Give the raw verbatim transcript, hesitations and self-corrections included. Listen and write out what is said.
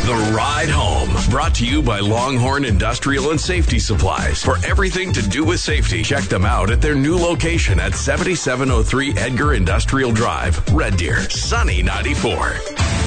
The Ride Home, brought to you by Longhorn Industrial and Safety Supplies. For everything to do with safety, check them out at their new location at seventy-seven oh three Edgar Industrial Drive, Red Deer, Sunny ninety-four.